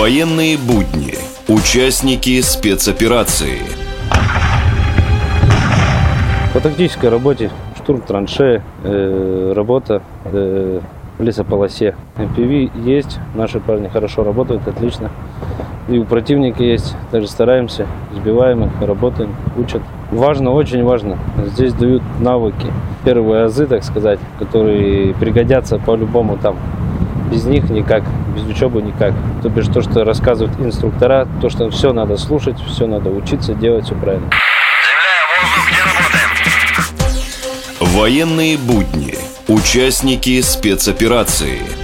Военные будни. Участники спецоперации. По тактической работе штурм траншеи, работа в лесополосе. МПВ есть, наши парни хорошо работают, отлично. И у противника есть, также стараемся, сбиваем их, работаем, учат. Важно, очень важно, здесь дают навыки, первые азы, так сказать, которые пригодятся по-любому там. Без них никак, без учебы никак. То бишь то, что рассказывают инструктора, то, что все надо слушать, все надо учиться, делать все правильно. Военные будни. Участники спецоперации.